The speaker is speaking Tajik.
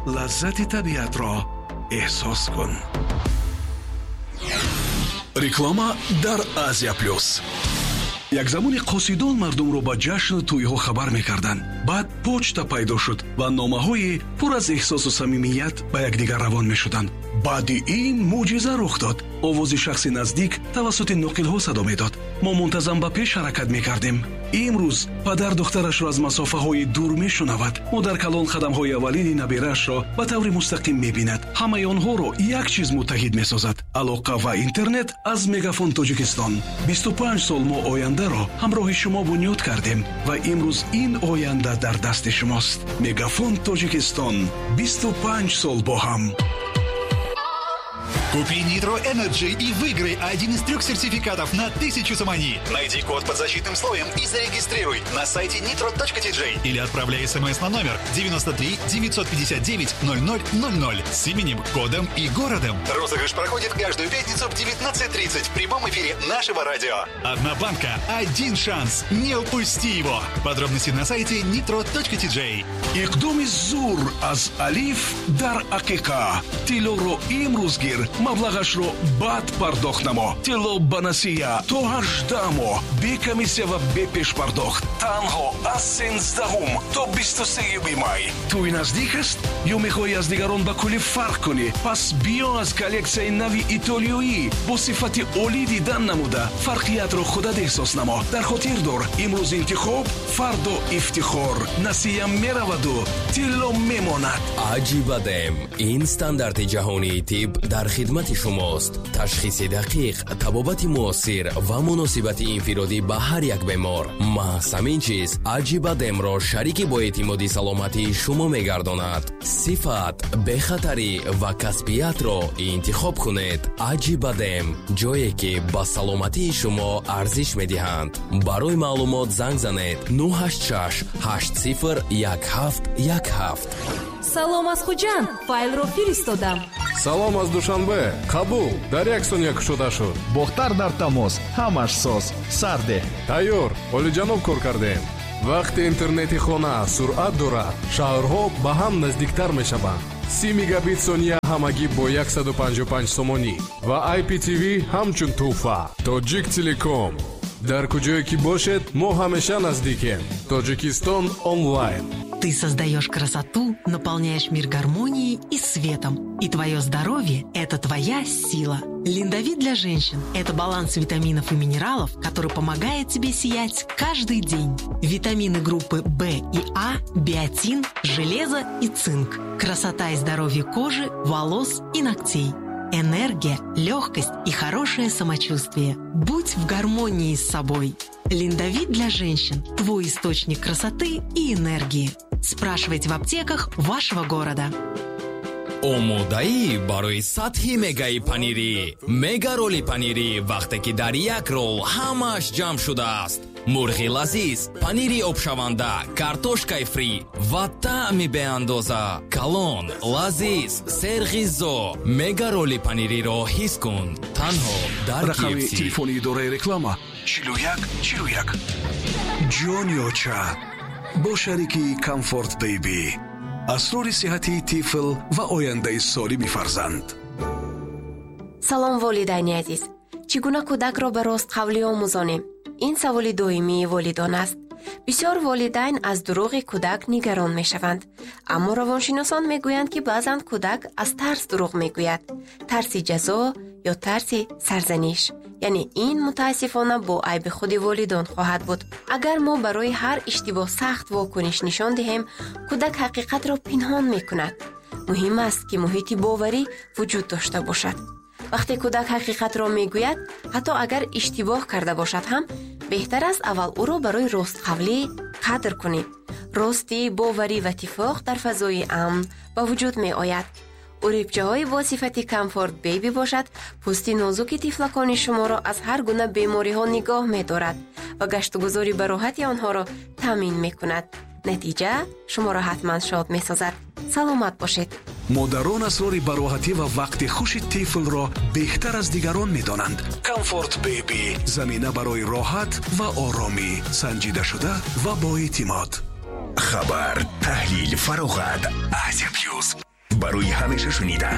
лаззати табиатро эҳсос кун. реклама дар Азия плюс. як замони қосидон мардумро ба ҷашну тӯйҳо хабар мекарданд. баъд почта пайдо шуд ва номаҳои пур аз эҳсосу самимият ба якдигар равон мешуданд. баъди ин мӯъҷиза рух дод. овози шахси наздик тавассути ноқилҳо садо медод. мо мунтазам ба пеш ҳаракат мекардем. имрӯз падар духтарашро аз масофаҳои дур мешунавад. модар калон қадамҳои аввалини набираашро ба таври мустақим мебинад. ҳамаи онҳоро як чиз муттаҳид месозад: алоқа ва интернет аз Мегафон Тоҷикистон. 25 сол мо ояндаро ҳамроҳи шумо бунёд кардем ва имрӯз ин оянда дар дасти шумост. Мегафон Тоҷикистон, 25 сол бо ҳам. Купи Nitro Energy и выиграй один из 3 сертификатов на 1000 самани. Найди код под защитным слоем и зарегистрируй на сайте nitro.tj или отправляй смс на номер 93 959 0000 с именем, кодом и городом. Розыгрыш проходит каждую пятницу в 19:30 в прямом эфире нашего радио. Одна банка, один шанс. Не упусти его. Подробности на сайте nitro.tj. иқдоми зур аз алиф дар ақиқа. тилоро имрӯз гир, маблағашро баъд пардохт намо. тило ба насия то 18 моҳ, бе комиссия ва бе пешпардохт. танҳо аз 13 то 23 май. тӯй наздик аст ё мехоҳӣ аз дигарон ба кулли фарқ кунӣ? пас биё аз коллексияи нави итолиёӣ бо сифати олӣ дидан намуда фарқиятро худат эҳсос намо. дар хотир дор, имрӯз интихоб, фардо ифтихор. насия мераваду, тило мемонад. аҷибадем, ин стандарти ҷаҳонии тиб дар хидмати шумост. ташхиси дақиқ, табобати муосир ва муносибати инфиродӣ ба ҳар як бемор. маҳз ҳамин чиз аҷибадемро шарики боэътимоди саломатии шумо мегардонад. сифат, бехатарӣ ва касбиятро интихоб кунед. аҷибадем, ҷое ки ба саломатии шумо арзиш медиҳанд. барои маълумот занг занед 086 80 1717. салом аз хуҷан, файлро фиристодам. салом аз душанбе, қабул, дар як сония кушода шуд. бохтар дар тамос, ҳамаш соз, сарде. тайёр, олиҷаноб кор кардем. вақти интернети хона суръат дорад, шаҳрҳо ба ҳам наздиктар мешаванд. 30 мегабит сония ҳамагӣ бо 155 сомонӣ ва IPTV ҳамчун туҳфа. Тоҷик Телеком. дар куҷое ки бошед, мо ҳамеша наздикем. Тоҷикистон онлайн. Ты создаешь красоту, наполняешь мир гармонией и светом. И твое здоровье – это твоя сила. Линдовит для женщин – это баланс витаминов и минералов, который помогает тебе сиять каждый день. Витамины группы В и А, биотин, железо и цинк. Красота и здоровье кожи, волос и ногтей. Энергия, легкость и хорошее самочувствие. Будь в гармонии с собой. Линдовит для женщин – твой источник красоты и энергии. Спрашивайте в аптеках вашего города. омодаӣ барои сатҳи мегаи панирӣ. мега роли панирӣ вақте ки дар як рол ҳамаш ҷамъ шудааст. мурғи лазиз, панири обшаванда, картошкаи фри ва таъми беандоза. калон, лазиз, серғизо. мега роли панириро ҳис кун. танҳо дар рақами KFC. телефони идораи реклама 4141. ҷонёча бо шарики Comfort Baby. асрори сиҳати тифл ва ояндаи солими фарзанд. салом волидайни азиз, чӣ гуна кӯдакро ба ростқавлӣ омӯзонем? ин саволи доимии волидон аст. бисёр волидайн аз дурӯғи кӯдак нигарон мешаванд, аммо равоншиносон мегӯянд ки баъзан кӯдак аз тарс дурӯғ мегӯяд, тарси ҷазо ё тарси сарзаниш. яъне ин мутаассифона бо айби худи волидон хоҳад буд. агар мо барои ҳар иштибоҳ сахт вокуниш нишон диҳем, кӯдак ҳақиқатро пинҳон мекунад. муҳим аст ки муҳити боварӣ вуҷуд дошта бошад. вақте кӯдак ҳақиқатро мегӯяд, ҳатто агар иштибоҳ карда бошад ҳам, беҳтар аст аввал ӯро барои ростқавлӣ қадр кунем. ростӣ, боварӣ ва итифоқ дар фазои амн ба вуҷуд меояд. урибчаҳои бо сифати Comfort Baby бошад, пӯсти нозуки тифлакони шуморо аз ҳар гуна бемориҳо нигоҳ медорад ва гаштугузори ба роҳати онҳоро таъмин мекунад. натиҷа шуморо ҳатман шод месозад. саломат бошед. модарон асрори бароҳатӣ ва вақти хуши тифлро беҳтар аз дигарон медонанд. Comfort Baby замина барои роҳат ва оромӣ, санҷидашуда ва боэътимод. Хабар, таҳлил, фароғат. Азия Плюс. برای همیشه شنیدن.